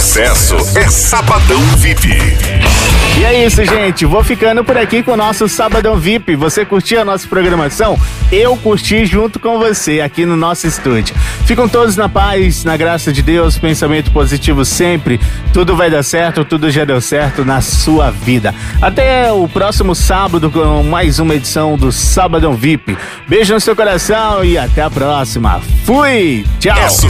sucesso é Sabadão VIP. E é isso, gente. Vou ficando por aqui com o nosso Sabadão VIP. Você curtiu a nossa programação? Eu curti junto com você aqui no nosso estúdio. Ficam todos na paz, na graça de Deus, pensamento positivo sempre. Tudo vai dar certo, tudo já deu certo na sua vida. Até o próximo sábado com mais uma edição do Sabadão VIP. Beijo no seu coração e até a próxima. Fui! Tchau!